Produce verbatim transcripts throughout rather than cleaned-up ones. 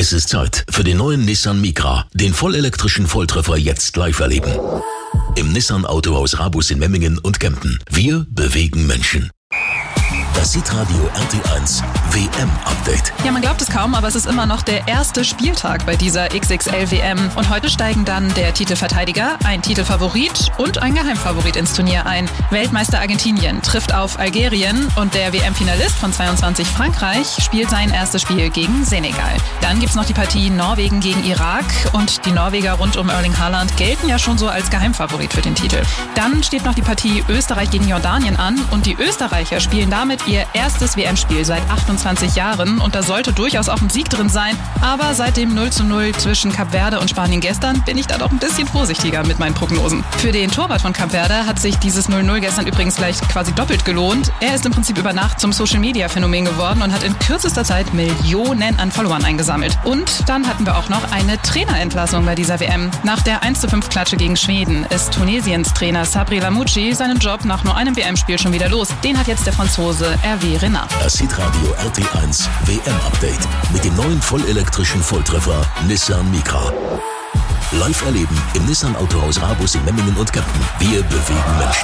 Es ist Zeit für den neuen Nissan Micra. Den vollelektrischen Volltreffer jetzt live erleben. Im Nissan Autohaus Rabus in Memmingen und Kempten. Wir bewegen Menschen. Das Hitradio R T eins W M-Update. Ja, man glaubt es kaum, aber es ist immer noch der erste Spieltag bei dieser X X L W M. Und heute steigen dann der Titelverteidiger, ein Titelfavorit und ein Geheimfavorit ins Turnier ein. Weltmeister Argentinien trifft auf Algerien und der W M-Finalist von zweiundzwanzig Frankreich spielt sein erstes Spiel gegen Senegal. Dann gibt's noch die Partie Norwegen gegen Irak und die Norweger rund um Erling Haaland gelten ja schon so als Geheimfavorit für den Titel. Dann steht noch die Partie Österreich gegen Jordanien an und die Österreicher spielen damit ihr erstes W M-Spiel seit achtundzwanzig Jahren und da sollte durchaus auch ein Sieg drin sein. Aber seit dem null zu null zwischen Kap Verde und Spanien gestern bin ich da doch ein bisschen vorsichtiger mit meinen Prognosen. Für den Torwart von Kap Verde hat sich dieses null null gestern übrigens gleich quasi doppelt gelohnt. Er ist im Prinzip über Nacht zum Social-Media-Phänomen geworden und hat in kürzester Zeit Millionen an Followern eingesammelt. Und dann hatten wir auch noch eine Trainerentlassung bei dieser W M. Nach der eins zu fünf Klatsche gegen Schweden ist Tunesiens Trainer Sabri Lamouchi seinen Job nach nur einem W M-Spiel schon wieder los. Den hat jetzt der Franzose Hervé Renard. Das Hitradio R T eins W M-Update mit dem neuen vollelektrischen Volltreffer Nissan Micra. Live erleben im Nissan Autohaus Rabus in Memmingen und Kempten. Wir bewegen Menschen.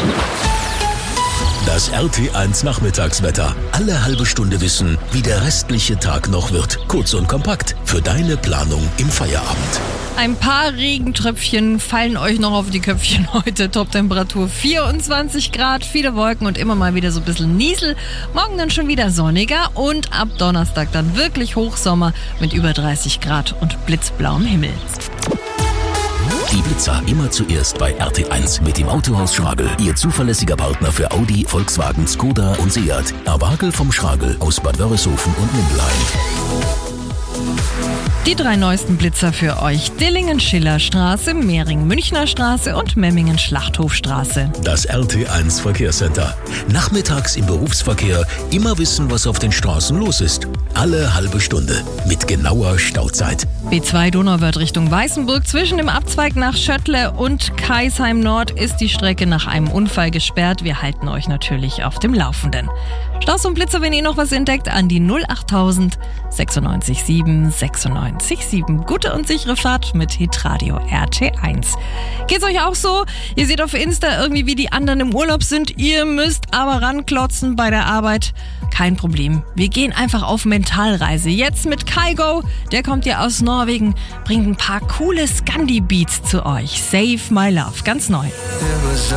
Das R T eins Nachmittagswetter. Alle halbe Stunde wissen, wie der restliche Tag noch wird. Kurz und kompakt für deine Planung im Feierabend. Ein paar Regentröpfchen fallen euch noch auf die Köpfchen heute. Toptemperatur vierundzwanzig Grad, viele Wolken und immer mal wieder so ein bisschen Niesel. Morgen dann schon wieder sonniger und ab Donnerstag dann wirklich Hochsommer mit über dreißig Grad und blitzblauem Himmel. Die Blitzer immer zuerst bei R T eins mit dem Autohaus Schragel. Ihr zuverlässiger Partner für Audi, Volkswagen, Skoda und Seat. Erwagel vom Schragel aus Bad Wörishofen und Mindelheim. Die drei neuesten Blitzer für euch: Dillingen-Schiller-Straße, Mehring-Münchner Straße und Memmingen-Schlachthofstraße. Das R T eins Verkehrscenter. Nachmittags im Berufsverkehr immer wissen, was auf den Straßen los ist. Alle halbe Stunde mit genauer Stauzeit. B zwei Donauwörth Richtung Weißenburg. Zwischen dem Abzweig nach Schöttle und Kaisheim Nord ist die Strecke nach einem Unfall gesperrt. Wir halten euch natürlich auf dem Laufenden. Staus und Blitzer, wenn ihr noch was entdeckt, an die null achttausend sechsundneunzig sieben sechsundneunzig sieben. Gute und sichere Fahrt mit Hitradio R T eins. Geht's euch auch so? Ihr seht auf Insta irgendwie, wie die anderen im Urlaub sind. Ihr müsst aber ranklotzen bei der Arbeit. Kein Problem. Wir gehen einfach auf Mentalreise. Jetzt mit Kygo. Der kommt ja aus Norwegen, bringt ein paar coole Scandi-Beats zu euch. Save My Love, ganz neu.